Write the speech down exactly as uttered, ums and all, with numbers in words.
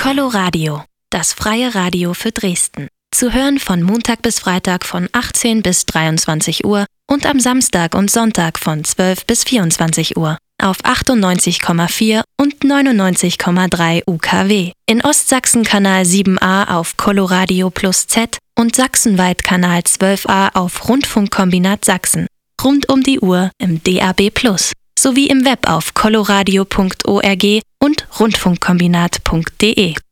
Coloradio, das freie Radio für Dresden. Zu hören von Montag bis Freitag von achtzehn bis dreiundzwanzig Uhr und am Samstag und Sonntag von zwölf bis vierundzwanzig Uhr auf achtundneunzig Komma vier und neunundneunzig Komma drei U K W. In Ostsachsen Kanal sieben a auf Coloradio Plus Z und sachsenweit Kanal zwölf a auf Rundfunkkombinat Sachsen. Rund um die Uhr im D A B Plus. Sowie im Web auf coloradio punkt org und rundfunkkombinat punkt de.